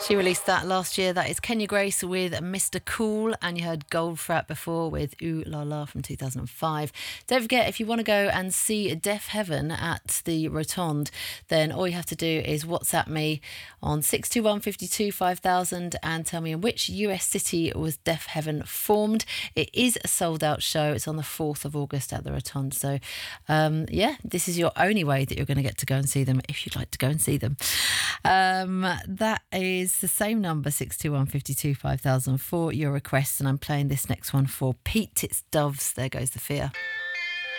She released that last year. That is Kenya Grace with Mr. Cool, and you heard Goldfrapp before with Ooh La La from 2005. Don't forget, if you want to go and see Deaf Heaven at the Rotonde, then all you have to do is WhatsApp me on 621 52 5000 and tell me in which US city was Deaf Heaven formed. It is a sold-out show. It's on the 4th of August at the Rotonde. So, this is your only way that you're going to get to go and see them if you'd like to go and see them. That is the same number, 621 52 5000, for your requests, and I'm playing this next one for Pete. It's Doves. There Goes the Fear.